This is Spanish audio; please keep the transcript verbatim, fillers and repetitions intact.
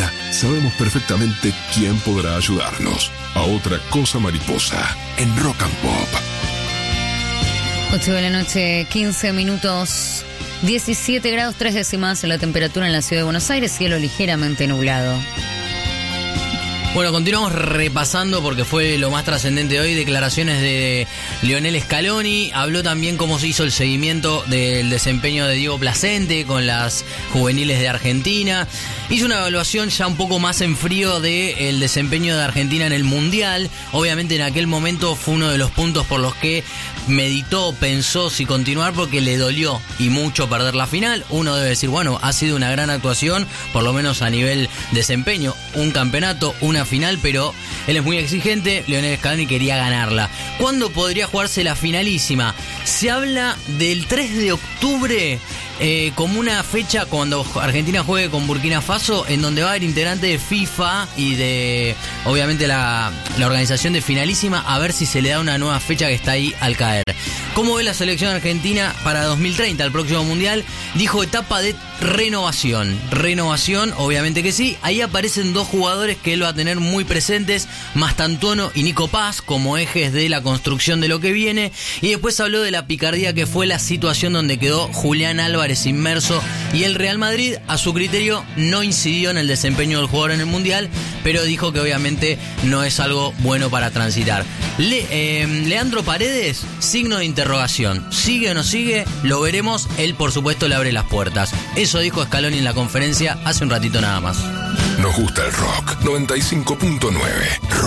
Argentina, sabemos perfectamente quién podrá ayudarnos. A Otra Cosa Mariposa, en Rock and Pop. ocho de la noche, quince minutos, diecisiete grados tres décimas la temperatura en la ciudad de Buenos Aires, cielo ligeramente nublado. Bueno, continuamos repasando porque fue lo más trascendente hoy, declaraciones de Lionel Scaloni. Habló también cómo se hizo el seguimiento del desempeño de Diego Placente con las juveniles de Argentina. Hizo una evaluación ya un poco más en frío del desempeño de Argentina en el Mundial. Obviamente en aquel momento fue uno de los puntos por los que meditó, pensó si continuar, porque le dolió y mucho perder la final. Uno debe decir, bueno, ha sido una gran actuación, por lo menos a nivel desempeño. Un campeonato, una final, pero él es muy exigente. Lionel Scaloni quería ganarla. ¿Cuándo podría jugarse la finalísima? Se habla del tres de octubre eh, como una fecha cuando Argentina juegue con Burkina Faso, en donde va a haber integrantes de FIFA y de, obviamente, la, la organización de finalísima, a ver si se le da una nueva fecha que está ahí al caer. ¿Cómo ve la selección argentina para dos mil treinta, el próximo Mundial? Dijo etapa de renovación. Renovación, obviamente que sí. Ahí aparecen dos jugadores que él va a tener muy presentes, Mastantuono y Nico Paz, como ejes de la construcción de lo que viene. Y después habló de la picardía que fue la situación donde quedó Julián Álvarez inmerso, y el Real Madrid, a su criterio, no incidió en el desempeño del jugador en el Mundial, pero dijo que obviamente no es algo bueno para transitar. Le, eh, Leandro Paredes, signo de interrogación. ¿Sigue o no sigue? Lo veremos. Él, por supuesto, le abre las puertas. Eso dijo Scaloni en la conferencia hace un ratito nada más. Nos gusta el rock. noventa y cinco punto nueve.